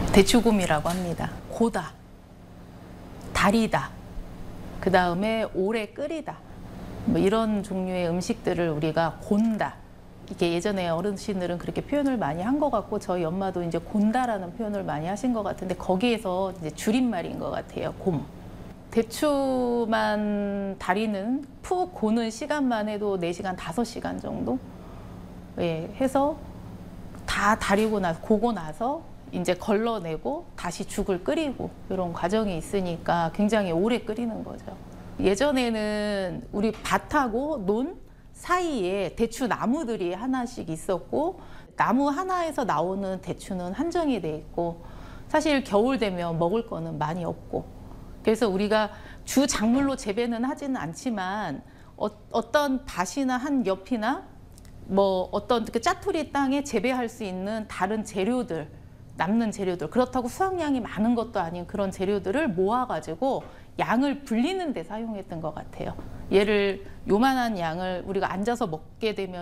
대추곰이라고 합니다. 고다, 달이다, 그 다음에 오래 끓이다, 뭐 이런 종류의 음식들을 우리가 곤다. 이게 예전에 어르신들은 그렇게 표현을 많이 한 것 같고 저희 엄마도 이제 곤다라는 표현을 많이 하신 것 같은데 거기에서 이제 줄임말인 것 같아요. 곰. 대추만 다리는 푹 고는 시간만 해도 4시간, 5시간 정도 해서 다 다리고 나서 고고 나서 이제 걸러내고 다시 죽을 끓이고 이런 과정이 있으니까 굉장히 오래 끓이는 거죠. 예전에는 우리 밭하고 논 사이에 대추 나무들이 하나씩 있었고 나무 하나에서 나오는 대추는 한정이 돼 있고 사실 겨울 되면 먹을 거는 많이 없고 그래서 우리가 주 작물로 재배는 하지는 않지만 어떤 밭이나 한 옆이나 뭐 어떤 그 짜투리 땅에 재배할 수 있는 다른 재료들 남는 재료들 그렇다고 수확량이 많은 것도 아닌 그런 재료들을 모아가지고 양을 불리는 데 사용했던 것 같아요. 얘를 요만한 양을 우리가 앉아서 먹게 되면